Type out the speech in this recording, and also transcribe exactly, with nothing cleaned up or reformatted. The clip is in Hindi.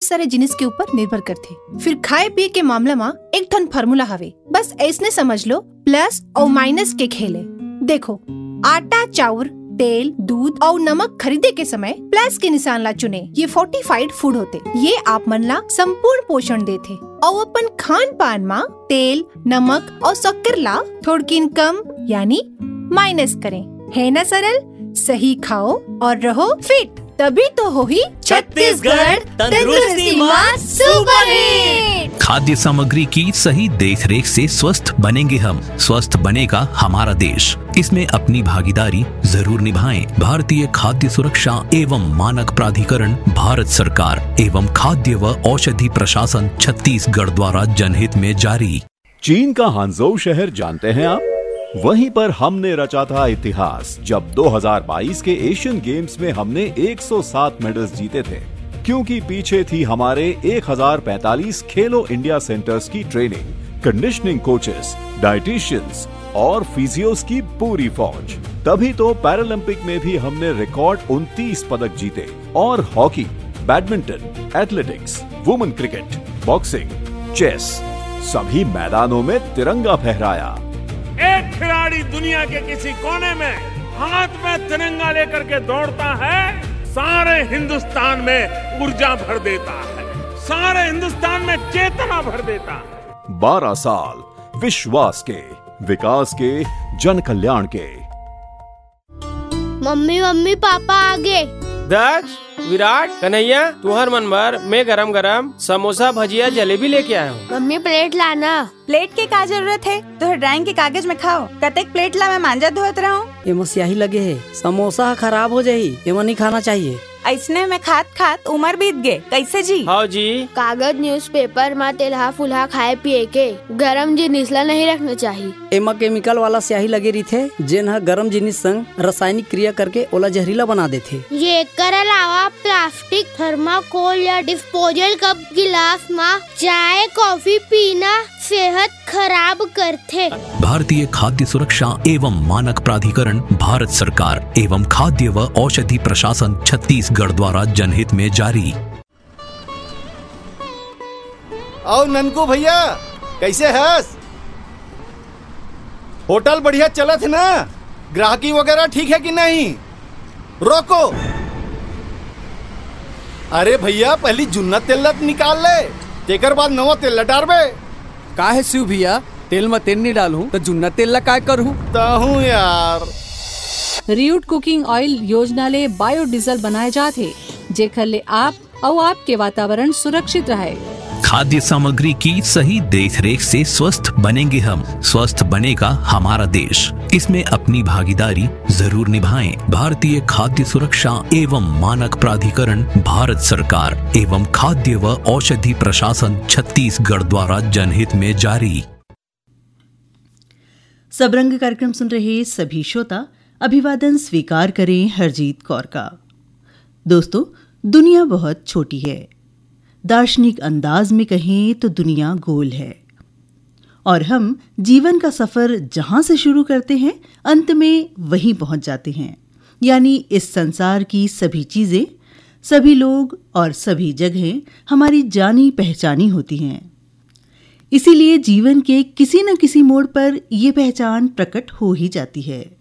सारे जिनिस के ऊपर निर्भर करथे। फिर खाए पिए के मामला में एक ठन फार्मूला हवे, बस ऐसने समझ लो प्लस और माइनस के खेले। देखो आटा, चाउर, तेल, दूध और नमक खरीदे के समय प्लस के निशान ला चुने। ये फोर्टिफाइड फूड होते, ये आप मन ला संपूर्ण पोषण देथे। और अपन खान पान में तेल, नमक और शक्कर ला थोड़किन कम यानी माइनस करें, है ना सरल? सही खाओ और रहो फिट, तभी तो हो ही छत्तीसगढ़ तंदुरुस्ती मां सुपर हिट। खाद्य सामग्री की सही देखरेख से स्वस्थ बनेंगे हम, स्वस्थ बनेगा हमारा देश। इसमें अपनी भागीदारी जरूर निभाएं। भारतीय खाद्य सुरक्षा एवं मानक प्राधिकरण, भारत सरकार एवं खाद्य व औषधि प्रशासन छत्तीसगढ़ द्वारा जनहित में जारी। चीन का हांगझोउ शहर जानते हैं आप? वहीं पर हमने रचा था इतिहास जब दो हज़ार बाईस के एशियन गेम्स में हमने एक सौ सात मेडल्स जीते थे, क्योंकि पीछे थी हमारे एक हज़ार पैंतालीस खेलो इंडिया सेंटर्स की ट्रेनिंग, कंडीशनिंग कोचेस, डाइटिशियंस और फिजियोस की पूरी फौज। तभी तो पैरालंपिक में भी हमने रिकॉर्ड उनतीस पदक जीते और hockey, badminton, athletics, women cricket, boxing, chess सभी मैदानों में तिरंगा फहराया। एक खिलाड़ी दुनिया के किसी कोने में हाथ में तिरंगा लेकर के दौड़ता है, सारे हिंदुस्तान में ऊर्जा भर देता है, सारे हिंदुस्तान में चेतना भर देता है। बारह साल विश्वास के, विकास के, जन कल्याण के। मम्मी मम्मी पापा आगे। दक्ष, विराट, कन्हैया, तुहर मन भर मैं गरम गरम समोसा, भजिया, जलेबी लेके आया हूँ। मम्मी प्लेट लाना। प्लेट के का जरूरत है? तो ड्राइंग के कागज में खाओ। कतेक प्लेट ला मैं मांजा धोत रहा हूँ। एमा स्याही लगे है, समोसा खराब हो जाही, एमा नहीं खाना चाहिए। ऐसने में खात खात उम्र बीत गए, कैसे जी? हाँ जी। कागज न्यूज़पेपर में तेलहा फुलहा खाए पिए के गरम जिनिस ला नहीं रखना चाहिए। एमा केमिकल वाला स्याही लगे रही थे, जेन ह गरम जिनिस संग रासायनिक क्रिया करके ओला जहरीला बना देथे। ये कर अलावा प्लास्टिक, थर्माकोल या डिस्पोजल कप गिलास में चाय कॉफी पीना सेहत खराब करथे। भारतीय खाद्य सुरक्षा एवं मानक प्राधिकरण, भारत सरकार एवं खाद्य व औषधि प्रशासन छत्तीसगढ़ द्वारा जनहित में जारी। आओ ननकू भैया, कैसे हस? होटल बढ़िया चलत है ना? ग्राहकी वगैरह ठीक है कि नहीं? रोको, अरे भैया पहली जुन्ना तेल निकाल ले, तेकर बाद नवा तेल डालबे। का है शिव भैया, तेल में तेल नहीं डालूं तो जुन्ना तेल ला काय करूं? ताहू यार। रियूट कुकिंग ऑयल योजना ले बायोडीजल बनाए जाते, जेकर ले आप और आपके वातावरण सुरक्षित रहे। खाद्य सामग्री की सही देखरेख से स्वस्थ बनेंगे हम, स्वस्थ बनेगा हमारा देश। इसमें अपनी भागीदारी जरूर निभाएं। भारतीय खाद्य सुरक्षा एवं मानक प्राधिकरण, भारत सरकार एवं खाद्य व औषधि प्रशासन छत्तीसगढ़ द्वारा जनहित में जारी। सबरंग कार्यक्रम सुन रहे सभी श्रोता अभिवादन स्वीकार करें हरजीत कौर का। दोस्तों, दुनिया बहुत छोटी है, दार्शनिक अंदाज में कहें तो दुनिया गोल है, और हम जीवन का सफर जहां से शुरू करते हैं अंत में वहीं पहुंच जाते हैं। यानी इस संसार की सभी चीजें, सभी लोग और सभी जगहें हमारी जानी पहचानी होती हैं। इसीलिए जीवन के किसी न किसी मोड़ पर ये पहचान प्रकट हो ही जाती है।